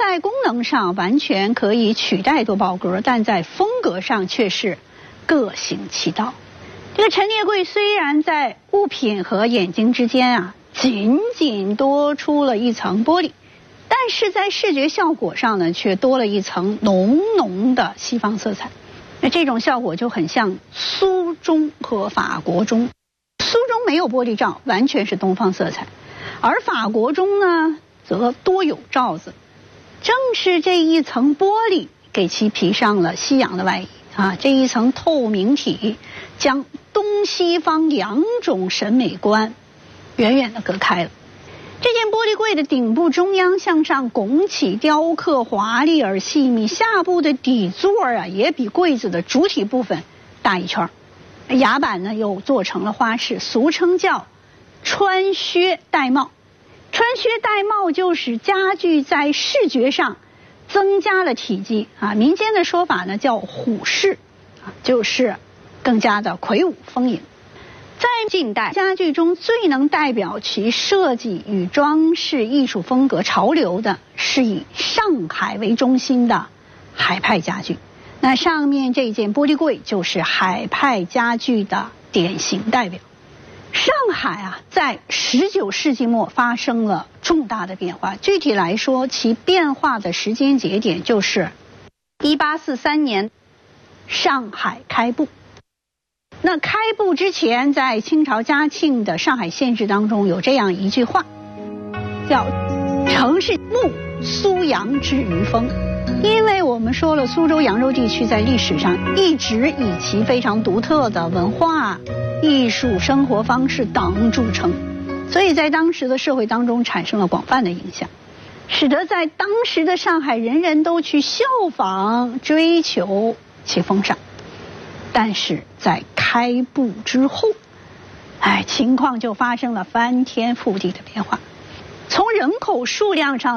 在功能上完全可以取代多宝格，但在风格上却是各行其道。这个陈列柜虽然在物品和眼睛之间仅仅多出了一层玻璃，但是在视觉效果上呢，却多了一层浓浓的西方色彩。那这种效果就很像苏中和法国中。苏中没有玻璃罩，完全是东方色彩，而法国中呢，则多有罩子。正是这一层玻璃给其披上了西洋的外衣这一层透明体将东西方两种审美观远远地隔开了。这件玻璃柜的顶部中央向上拱起，雕刻华丽而细密，下部的底座也比柜子的主体部分大一圈。牙板呢又做成了花式，俗称叫穿靴戴帽。穿靴戴帽就使家具在视觉上增加了体积民间的说法呢叫虎式就是更加的魁梧丰盈。在近代家具中最能代表其设计与装饰艺术风格潮流的是以上海为中心的海派家具。那上面这件玻璃柜就是海派家具的典型代表。上海在19世纪末发生了重大的变化，具体来说，其变化的时间节点就是1843年上海开埠。那开埠之前，在清朝嘉庆的上海县志当中有这样一句话，叫城市沐苏扬之余风。因为我们说了，苏州扬州地区在历史上一直以其非常独特的文化、艺术、生活方式等著称，所以在当时的社会当中产生了广泛的影响，使得在当时的上海人人都去效仿追求其风尚。但是在开埠之后情况就发生了翻天覆地的变化。从人口数量上